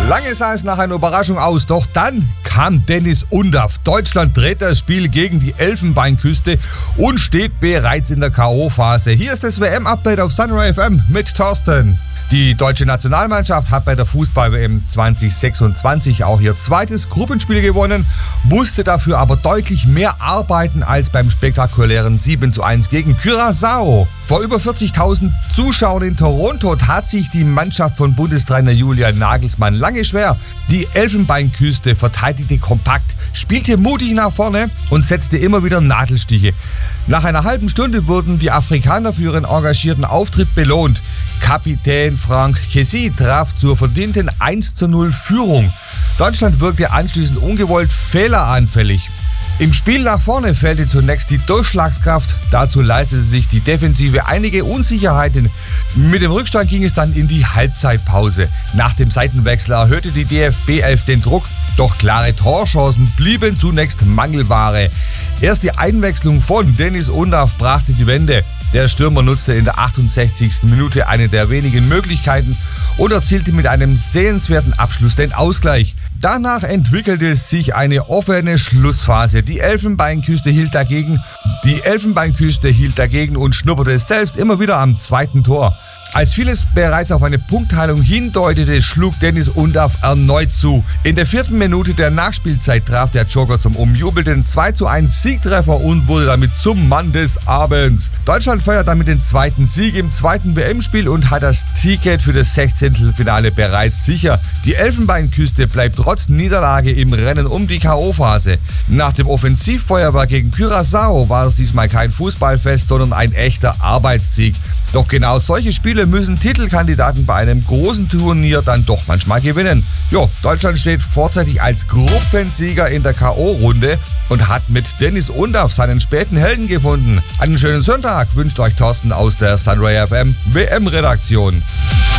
Lange sah es nach einer Überraschung aus, doch dann kam Dennis Undaff. Deutschland dreht das Spiel gegen die Elfenbeinküste und steht bereits in der K.O.-Phase. Hier ist das WM-Update auf Sunrise FM mit Thorsten. Die deutsche Nationalmannschaft hat bei der Fußball-WM 2026 auch ihr zweites Gruppenspiel gewonnen, musste dafür aber deutlich mehr arbeiten als beim spektakulären 7:1 gegen Curaçao. Vor über 40.000 Zuschauern in Toronto tat sich die Mannschaft von Bundestrainer Julian Nagelsmann lange schwer. Die Elfenbeinküste verteidigte kompakt, spielte mutig nach vorne und setzte immer wieder Nadelstiche. Nach einer halben Stunde wurden die Afrikaner für ihren engagierten Auftritt belohnt. Kapitän Franck Kessie traf zur verdienten 1:0 Führung. Deutschland wirkte anschließend ungewollt fehleranfällig. Im Spiel nach vorne fehlte zunächst die Durchschlagskraft, dazu leistete sich die Defensive einige Unsicherheiten. Mit dem Rückstand ging es dann in die Halbzeitpause. Nach dem Seitenwechsel erhöhte die DFB 11 den Druck, doch klare Torchancen blieben zunächst Mangelware. Erst die Einwechslung von Dennis Undaff brachte die Wende. Der Stürmer nutzte in der 68. Minute eine der wenigen Möglichkeiten und erzielte mit einem sehenswerten Abschluss den Ausgleich. Danach entwickelte sich eine offene Schlussphase. Die Elfenbeinküste hielt dagegen und schnupperte selbst immer wieder am zweiten Tor. Als vieles bereits auf eine Punktteilung hindeutete, schlug Dennis Undaff erneut zu. In der 4. Minute der Nachspielzeit traf der Joker zum umjubelten 2:1 Siegtreffer und wurde damit zum Mann des Abends. Deutschland feiert damit den zweiten Sieg im zweiten WM-Spiel und hat das Ticket für das 16. bereits sicher. Die Elfenbeinküste bleibt trotz Niederlage im Rennen um die K.O.-Phase. Nach dem Offensivfeuerwerk gegen Curaçao war es diesmal kein Fußballfest, sondern ein echter Arbeitssieg. Doch genau solche Spiele müssen Titelkandidaten bei einem großen Turnier dann doch manchmal gewinnen. Deutschland steht vorzeitig als Gruppensieger in der K.O.-Runde und hat mit Dennis Undaff seinen späten Helden gefunden. Einen schönen Sonntag wünscht euch Thorsten aus der Sunray FM WM-Redaktion.